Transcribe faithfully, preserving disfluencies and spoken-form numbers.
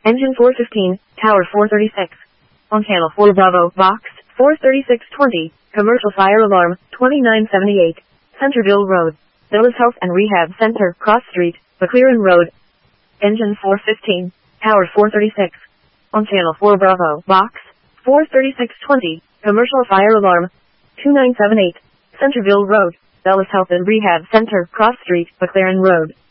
Engine four fifteen, Tower four thirty-six. On channel four Bravo, box, four thirty-six twenty, commercial fire alarm, twenty-nine seventy-eight, Centerville Road, Dulles Health and Rehab Center, Cross Street, McLaren Road. Engine four fifteen, Tower four thirty-six. On channel four Bravo, box, four thirty-six twenty, commercial fire alarm, twenty-nine seventy-eight, Centerville Road, Dulles Health and Rehab Center, Cross Street, McLaren Road.